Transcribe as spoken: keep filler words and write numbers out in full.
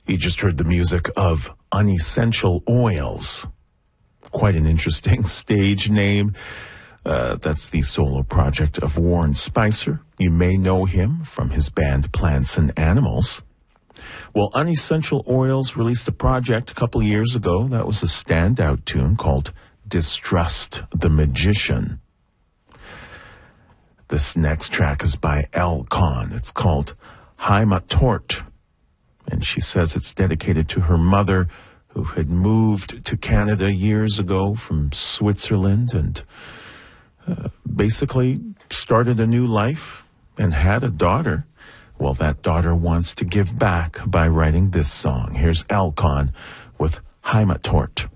You just heard the music of Unessential Oils. Quite an interesting stage name. Uh, that's the solo project of Warren Spicer. You may know him from his band Plants and Animals. Well, Unessential Oils released a project a couple of years ago that was a standout tune called Distrust the Magician. This next track is by Elle Kahn. It's called Heimatort. And she says it's dedicated to her mother, who had moved to Canada years ago from Switzerland and uh, basically started a new life and had a daughter. Well, that daughter wants to give back by writing this song. Here's Elle Kahn with Heimatort.